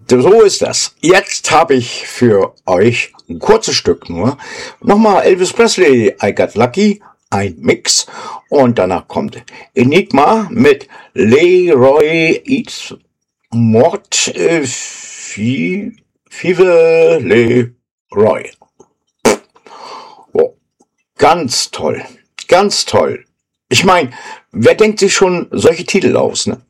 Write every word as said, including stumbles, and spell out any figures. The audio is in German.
So ist das. Jetzt habe ich für euch ein kurzes Stück nur. Nochmal Elvis Presley, I Got Lucky, ein Mix. Und danach kommt Enigma mit Leroy Eats Mort äh, Fi- Five Leroy. Oh, ganz toll. Ganz toll. Ich meine, wer denkt sich schon solche Titel aus, ne?